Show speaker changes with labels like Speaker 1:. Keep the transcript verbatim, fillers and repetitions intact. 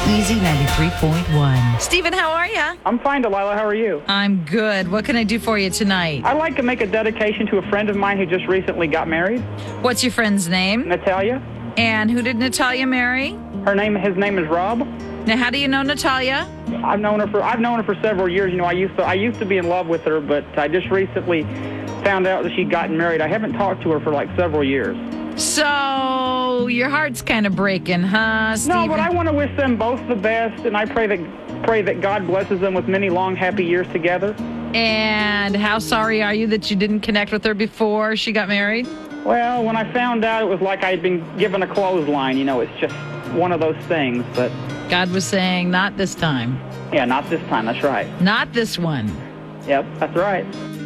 Speaker 1: Easy ninety-three point one.
Speaker 2: Stephen, how are you?
Speaker 3: I'm fine, Delilah. How are you?
Speaker 2: I'm good. What can I do for you tonight?
Speaker 3: I'd like to make a dedication to a friend of mine who just recently got married,
Speaker 2: What's your friend's name?
Speaker 3: Natalia.
Speaker 2: And who did Natalia marry?
Speaker 3: Her name, his name is Rob.
Speaker 2: Now, how do you know Natalia?
Speaker 3: I've known her for I've known her for several years. You know, I used to I used to be in love with her, but I just recently found out that she'd gotten married. I haven't talked to her for like several years.
Speaker 2: So, your heart's kind of breaking, huh, Stephen?
Speaker 3: No, but I want to wish them both the best, and I pray that pray that God blesses them with many long, happy years together.
Speaker 2: And how sorry are you that you didn't connect with her before she got married?
Speaker 3: Well, when I found out, it was like I had been given a clothesline. You know, it's just one of those things. But
Speaker 2: God was saying, not this time.
Speaker 3: yeah, not this time. That's right.
Speaker 2: Not this one.
Speaker 3: Yep, that's right.